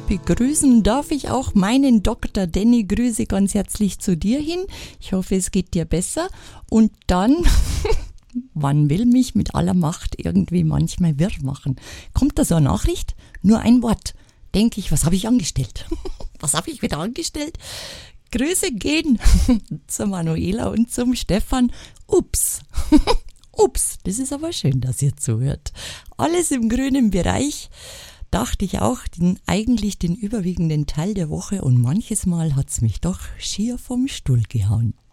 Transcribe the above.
Begrüßen darf ich auch meinen Dr. Danny. Grüße ganz herzlich zu dir hin. Ich hoffe, es geht dir besser. Und dann, man will mich mit aller Macht irgendwie manchmal wirr machen. Kommt da so eine Nachricht? Nur ein Wort. Denke ich, was habe ich angestellt? Was habe ich wieder angestellt? Grüße gehen zur Manuela und zum Stefan. Ups. Ups, das ist aber schön, dass ihr zuhört. Alles im grünen Bereich. Dachte ich auch, eigentlich den überwiegenden Teil der Woche und manches Mal hat's mich doch schier vom Stuhl gehauen.